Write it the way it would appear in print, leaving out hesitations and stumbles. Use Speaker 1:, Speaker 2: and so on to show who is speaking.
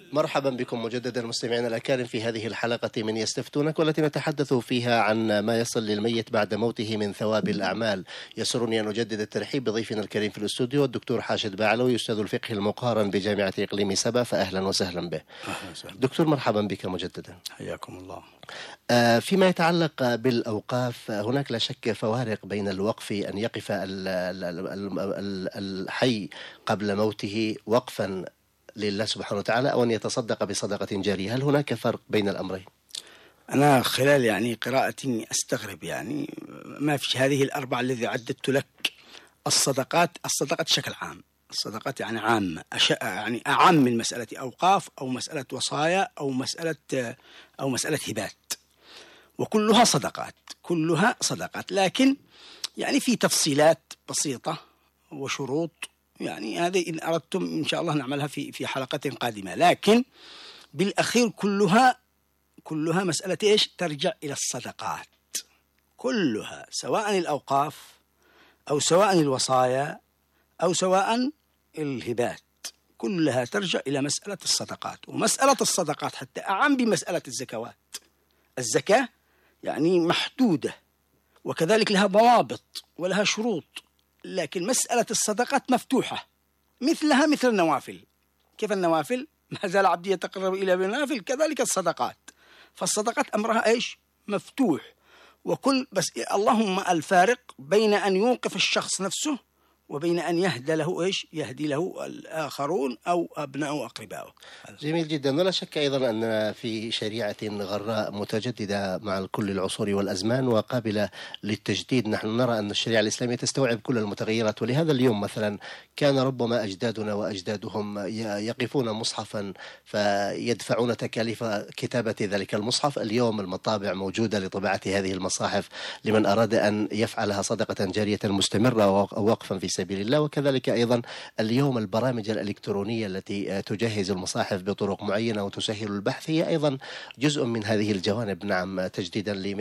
Speaker 1: مرحبا بكم مجددا مستمعينا الأكارم في هذه الحلقة من يستفتونك، والتي نتحدث فيها عن ما يصل للميت بعد موته من ثواب الأعمال. يسرني أن أجدد الترحيب بضيفنا الكريم في الاستوديو الدكتور حاشد بعلوي، أستاذ الفقه المقارن بجامعة إقليم سبا، فأهلا وسهلا به.
Speaker 2: أهلا وسهلا.
Speaker 1: دكتور مرحبا بك مجددا.
Speaker 2: حياكم الله.
Speaker 1: فيما يتعلق بالأوقاف، هناك لا شك فوارق بين الوقف أن يقف الحي قبل موته وقفا لله سبحانه وتعالى، أو أن يتصدق بصدقة جارية. هل هناك فرق بين الأمرين؟
Speaker 2: أنا خلال قراءتي أستغرب ما في هذه الأربعة الذي عددت لك. الصدقات بشكل عام، الصدقات عامة، أعم من مسألة أوقاف أو مسألة وصايا أو مسألة هبات، وكلها صدقات، لكن في تفصيلات بسيطة وشروط، هذه إن أردتم إن شاء الله نعملها في حلقة قادمة. لكن بالأخير كلها مسألة ترجع إلى الصدقات كلها، سواء الأوقاف أو سواء الوصايا أو سواء الهبات، كلها ترجع إلى مسألة الصدقات. ومسألة الصدقات حتى أعم بمسألة الزكوات. الزكاة محدودة، وكذلك لها ضوابط ولها شروط، لكن مسألة الصدقات مفتوحة، مثلها مثل النوافل. كيف النوافل؟ ما زال عبدي يتقرب إلى بالنوافل، كذلك الصدقات. فالصدقات أمرها مفتوح، بس اللهم الفارق بين أن يوقف الشخص نفسه وبين أن يهدي له الآخرون أو أبناء أقربائه.
Speaker 1: جميل جدا. ولا شك أيضا أن في شريعة غراء متجددة مع كل العصور والأزمان وقابلة للتجديد. نحن نرى أن الشريعة الإسلامية تستوعب كل المتغيرات، ولهذا اليوم مثلا كان ربما أجدادنا وأجدادهم يقفون مصحفا فيدفعون تكاليف كتابة ذلك المصحف. اليوم المطابع موجودة لطباعة هذه المصاحف لمن أراد أن يفعلها صدقة جارية مستمرة أو وقفا في سبيل الله. وكذلك أيضا اليوم البرامج الإلكترونية التي تجهز المصاحف بطرق معينة وتسهل البحث هي أيضا جزء من هذه الجوانب. نعم، تجديدا